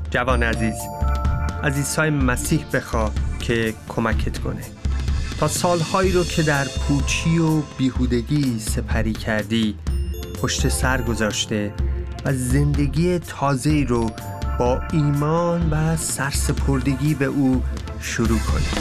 جوان عزیز، از عیسی مسیح بخواه که کمکت کنه تا سالهایی رو که در پوچی و بیهودگی سپری کردی پشت سر گذاشته و زندگی تازه‌ای رو با ایمان و سرسپردگی به او شروع کنی.